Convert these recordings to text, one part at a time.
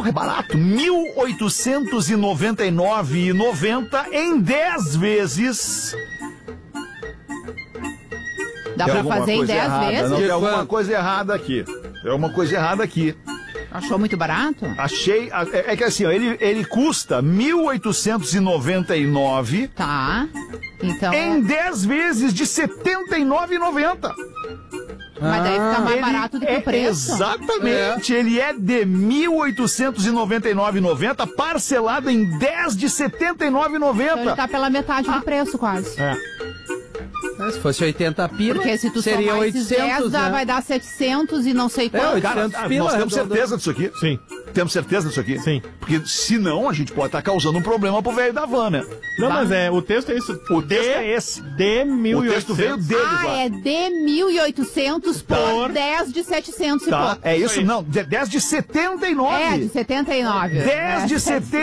carro é barato, R$ 1.899,90 em 10 vezes. Dá pra fazer em 10 vezes? Não, tem alguma coisa errada aqui. Tem alguma coisa errada aqui. Achou muito barato? Achei. É que assim, ó, ele custa R$ 1.899. Tá. Então. Em 10 vezes de R$ 79,90. Mas daí fica mais barato do que o preço. Exatamente. Ele é de R$ 1.899,90, parcelado em 10 de R$ 79,90. Então ele tá pela metade do preço, quase. Se fosse 80 pila, porque se tu seria somar 800, esses 10, né? vai dar 700 e não sei quanto. Cara, nós temos certeza disso aqui? Sim. Temos certeza disso aqui? Sim. Porque senão a gente pode estar causando um problema pro velho da van, né? Não, mas o texto é isso. O texto é esse. De 1.800. O texto veio deles lá. É de 1.800 por 10 de 700 e Tá, pouco. é isso? Não, 10 de 79. É, de 79. 10 de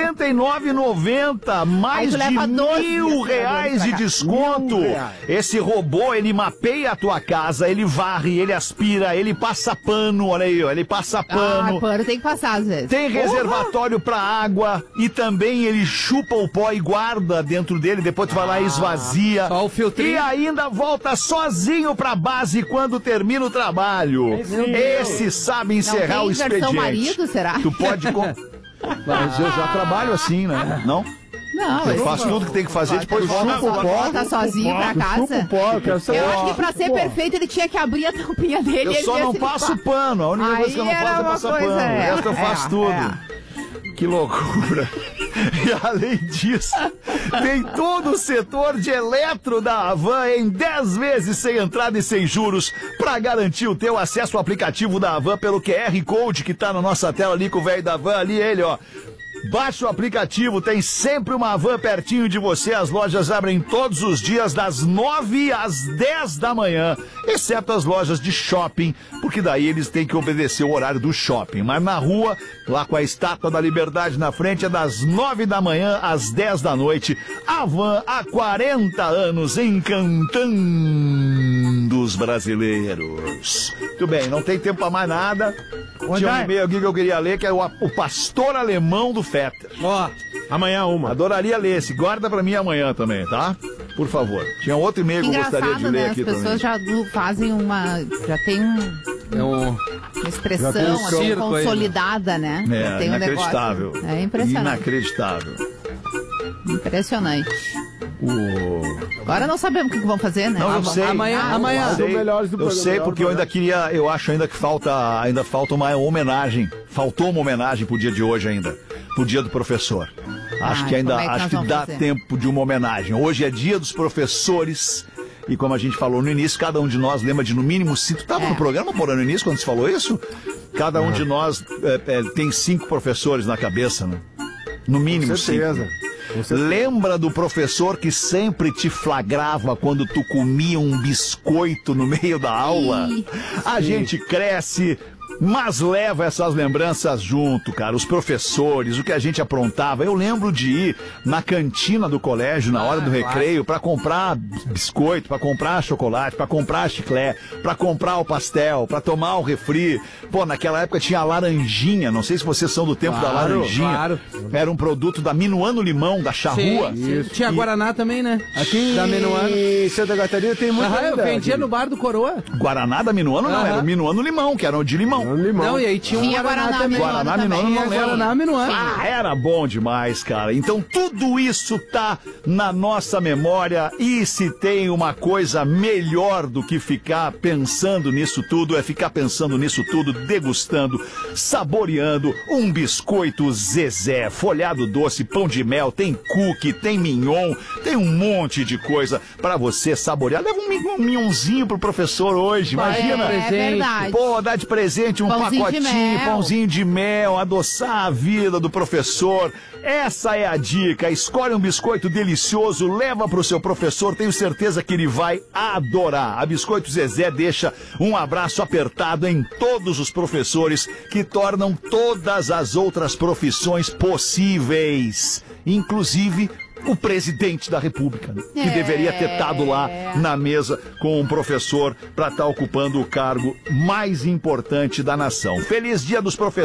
79,90, mais de leva 12 R$1.000 de desconto. Esse robô, ele mapeia a tua casa, ele varre, ele aspira, ele passa pano, olha aí, ó, ele passa pano. Pano tem que passar às vezes. Tem reservatório pra água e também ele chupa o pó e guarda dentro dele, depois tu vai lá e esvazia. Só o filtrinho. E ainda volta sozinho pra base quando termina o trabalho. Esse sabe encerrar o expediente. Não tem versão marido, será? Tu pode... Mas eu já trabalho assim, né? Não? Não, Eu faço tudo que tem que fazer, depois volta sozinho pra casa. Eu acho que pra ser perfeito ele tinha que abrir a tampinha dele. Eu só não passo pano, a única coisa que eu não faço é passar pano. O resto eu faço tudo. Que loucura. E além disso, tem todo o setor de eletro da Havan em 10 vezes sem entrada e sem juros para garantir o teu acesso ao aplicativo da Havan pelo QR Code que tá na nossa tela ali com o velho da Havan ali, ele, ó. Baixa o aplicativo, tem sempre uma van pertinho de você. As lojas abrem todos os dias das 9 às 10 da manhã, exceto as lojas de shopping, porque daí eles têm que obedecer o horário do shopping. Mas na rua, lá com a Estátua da Liberdade na frente, é das 9 da manhã às 10 da noite. A van há 40 anos encantando os brasileiros. Muito bem, não tem tempo pra mais nada. Tinha um e-mail aqui que eu queria ler, que é o pastor alemão do Fetter. Ó, amanhã uma. Adoraria ler esse. Guarda pra mim amanhã também, tá? Por favor. Tinha outro e-mail que eu gostaria de ler, né? Aqui também. As pessoas já fazem uma... Já tem uma expressão assim, consolidada, né? É, tem inacreditável. É impressionante. Inacreditável. Impressionante. Agora não sabemos o que vão fazer, né? Não, eu sei. Amanhã. Eu sei porque eu ainda queria, eu acho ainda que falta uma homenagem. Faltou uma homenagem pro dia de hoje ainda. Pro dia do professor. Acho que dá tempo de uma homenagem. Hoje é dia dos professores. E como a gente falou no início, cada um de nós lembra de no mínimo 5. Tava no programa, porra, no início, quando se falou isso? Cada um de nós tem 5 professores na cabeça, né? No mínimo 5. Lembra do professor que sempre te flagrava quando tu comia um biscoito no meio da aula? A gente cresce, mas leva essas lembranças junto, cara. Os professores, o que a gente aprontava. Eu lembro de ir na cantina do colégio na hora do recreio pra comprar biscoito, pra comprar chocolate, pra comprar chiclete, pra comprar o pastel, pra tomar o refri. Pô, naquela época tinha a laranjinha. Não sei se vocês são do tempo da laranjinha. Claro. Era um produto da Minuano Limão, da Charrua. Sim. Tinha Guaraná também, né? Aqui da Minuano. E Santa Catarina tem muito. Eu vendia no bar do Coroa. Guaraná da Minuano não, era o Minuano Limão, que era o de limão. Não, e aí tinha um Guaraná também. Guaraná Minuano não lembro. Guaraná Minuano. Era bom demais, cara. Então tudo isso tá na nossa memória e se tem uma coisa melhor do que ficar pensando nisso tudo, é ficar pensando nisso tudo, degustando, saboreando um biscoito Zezé, folhado doce, pão de mel, tem cookie, tem mignon, tem um monte de coisa pra você saborear. Leva um mignonzinho pro professor hoje, imagina. É verdade. Pô, dá de presente um pacotinho, pãozinho de mel, adoçar a vida do professor. Essa é a dica. Escolhe um biscoito delicioso, leva pro seu professor, tenho certeza que ele vai adorar. A Biscoito Zezé deixa um abraço apertado em todos os professores que tornam todas as outras profissões possíveis, inclusive o presidente da República, né? Que deveria ter estado lá na mesa com um professor para estar ocupando o cargo mais importante da nação. Feliz Dia dos Professores.